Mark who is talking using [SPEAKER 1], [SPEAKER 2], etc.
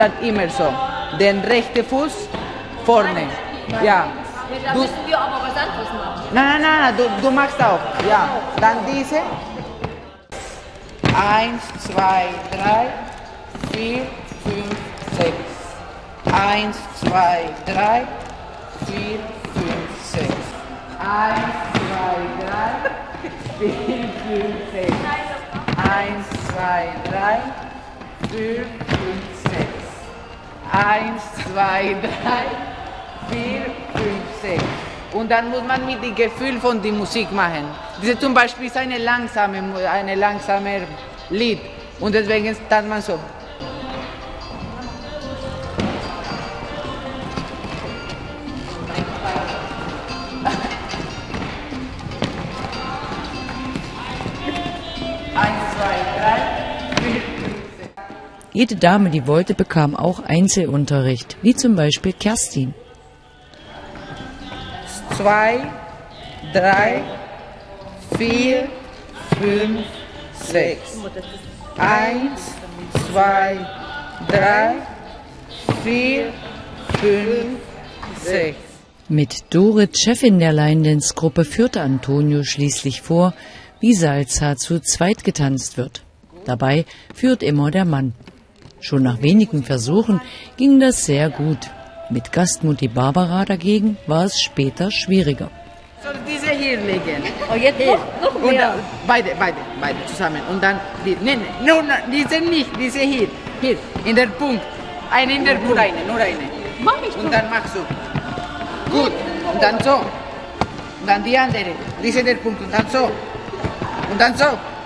[SPEAKER 1] Immer so. Den rechten Fuß vorne. Ja.
[SPEAKER 2] Da müssen wir aber was anderes machen.
[SPEAKER 1] Nein, nein, nein, du machst auch. Ja. Dann diese. 1, 2, 3, 4, 5, 6. 1, 2, 3, 4, 5, 6. 1, 2, 3, 4, 5, 6. 1, 2, 3, 4, 5, 6. 1, 2, 3, 4, 5, 6. Und dann muss man mit dem Gefühl von der Musik machen. Diese zum Beispiel ist eine langsame Lied. Und deswegen tanzt man so.
[SPEAKER 3] Jede Dame, die wollte, bekam auch Einzelunterricht, wie zum Beispiel Kerstin.
[SPEAKER 1] 2, 3, 4, 5, 6. 1, 2, 3, 4, 5, 6.
[SPEAKER 3] Mit Dorit, Chefin der Line-Dance-Gruppe, führte Antonio schließlich vor, wie Salsa zu zweit getanzt wird. Dabei führt immer der Mann. Schon nach wenigen Versuchen ging das sehr gut. Mit Gastmutti Barbara dagegen war es später schwieriger.
[SPEAKER 1] Soll diese hier legen?
[SPEAKER 2] Oh, jetzt
[SPEAKER 1] Hier.
[SPEAKER 2] noch
[SPEAKER 1] Und
[SPEAKER 2] mehr.
[SPEAKER 1] dann, beide zusammen. Und dann, diese nicht, diese hier. Hier, in der Punkt. Eine in der Punkt, nur eine.
[SPEAKER 2] Mach ich
[SPEAKER 1] Und
[SPEAKER 2] doch.
[SPEAKER 1] dann machst du. Gut. Und dann so. Und dann die andere. Diese der Punkt. Und dann so. Und dann so.